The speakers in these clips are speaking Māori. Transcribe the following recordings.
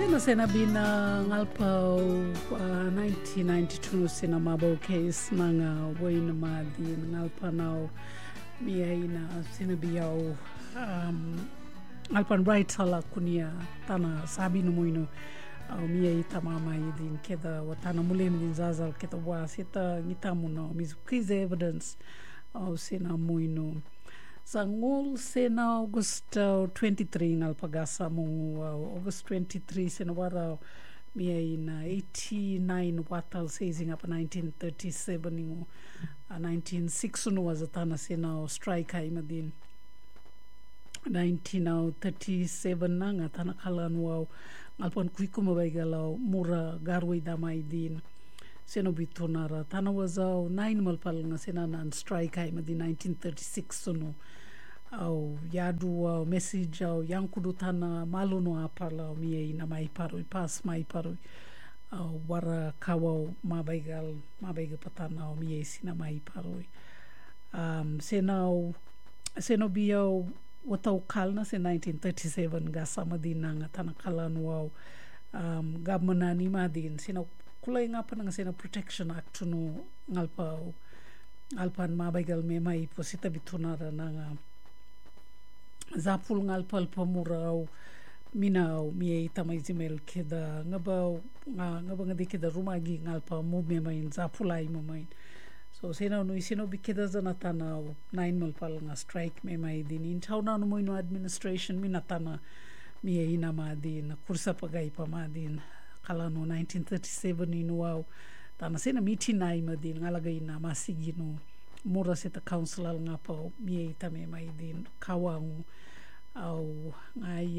sena bina ngalpau 1992 no sena mabau case nanga waina madi ngalpanau miaina sena biau ngalpan right hala kunia tana sabi no moino miai tamama idin keda watana mulem din zazal keda wasita ngitamuno mizukiz evidence sena moino Sangul sena August 23 ngalpagasa mong August 23 sena wara miai na 89 watal seizing up 1937 ningo 1906 no was atana sena strike imadin 1937 nanga tana kalan wow ngalpon kuikuma baigalau mura garway damai din seno bitonara tana wazau 9 malpal nga sena nan strike imadin 1936 no au yadu message au yang kudu tana malu no apala miei na mai paroi pas mai paroi wara kawau mabaigal patana miei sina mai paroi seno biau watau kalna se 1937 gasa madina nga tana kalan wau government ni madin seno kulai ngapa nga sena protection act no ngalpan mabaigal me mai posita bitunara nanga zapul ngalpal pamurau minau miei tamai zimel keda ngabau ngadi keda rumagi ngalpa mu me main zapulai mo main so seno no isino bikeda zanatana 9 malpal nga strike me mai din in tauna no moino administration minatana miei na madin kursa pagai pamadin kala no 1937 inuau tana sena mitinai madin ngalagai na masigino mura seta councilal ngapa miei tame mai din kawang au ngai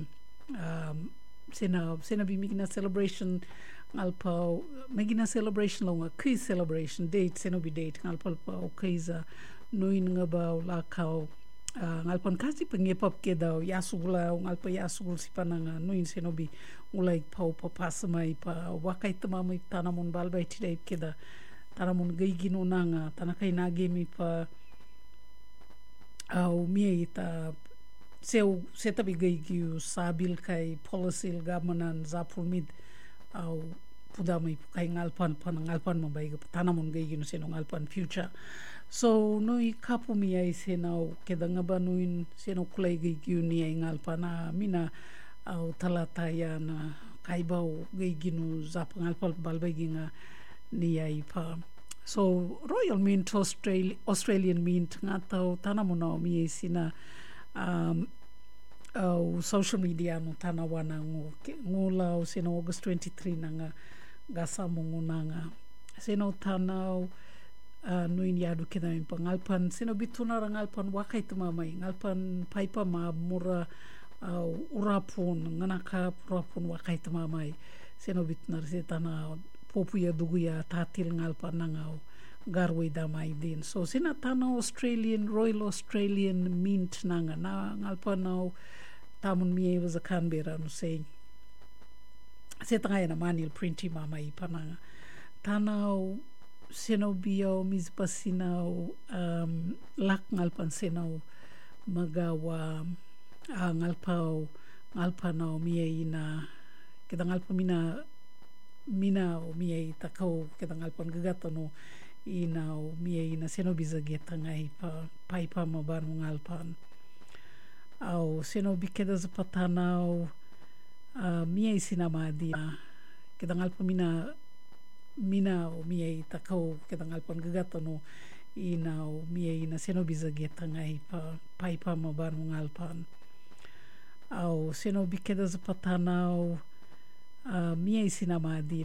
sena bimigina celebration ngalpa magina celebration longa ki celebration date seno bi date ngalpa okaiza noin ngabau lakau ngalpon kasi pengepap kedau yasugula ngalpa yasugul sipananga noin seno bi ulai pau papas mai pa wakai tamamai tanamon balbai tidai keda tanamun gaigino nanga tanakai nagemi pa au miei ta setabi gaigiu sabil kai policy government zapulmid au pudamai kai ngalpan mabai tanamun gaigino seno ngalpan future so noi kapu miai seno kedangaba noin seno kulai gaigiu ni ai ngalpana mina au talataya na kaibau gaigino zap ngalpal balbai ginga ni ai pa so Royal Mint Australian Mint ngatau tanamuna miei sina social media no tanawana ngula sino August 23 nanga gasa mongunanga sino tanau nuin yadu keda impa ngalpan sino bituna ngalpan wakai tumamai ngalpan paipa ma mura urapun nganaka urapun wakai tumamai sino bituna setana popuya duguya tatil ngalpan nangau garway damai din so sina tana Royal Australian Mint nanga na ngalpan nau tamun miei was a Canberra no saying setanga na manil printi mamai pananga tanau seno biau mispasinau lak ngalpan seno magawa ngalpanau miei na kita ngalpa mina o miei takau kita ngalpan gagatano inau miei na seno biza getangai pa mabanu ngalpan au seno bikeda zapatanau miei sinamadi kita ngalpa mina o miei takau kita ngalpan gagatano inau miei na seno biza getangai pa mabanu ngalpan au seno bikeda zapatanau miei sinamadi